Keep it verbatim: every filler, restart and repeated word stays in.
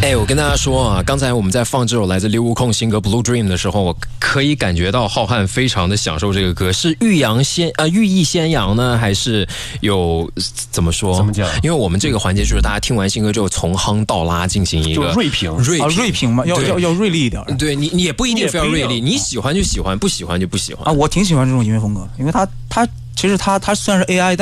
哎，我跟大家说啊，刚才我们在放这首来自刘悟空新歌《Blue Dream》的时候，我可以感觉到浩瀚非常的享受这个歌，是欲扬先啊、呃、欲意先扬呢，还是有怎么说？ 怎么讲？ 因为我们这个环节就是大家听完新歌之后从夯到拉进行一个就锐评， 锐评、 啊、锐评嘛，要要要锐利一点。 对你，你也不一定非要锐利，你喜欢就喜欢，不喜欢就不喜欢啊。我挺喜欢这种音乐风格，因为它它其实它它虽然是 A I， 但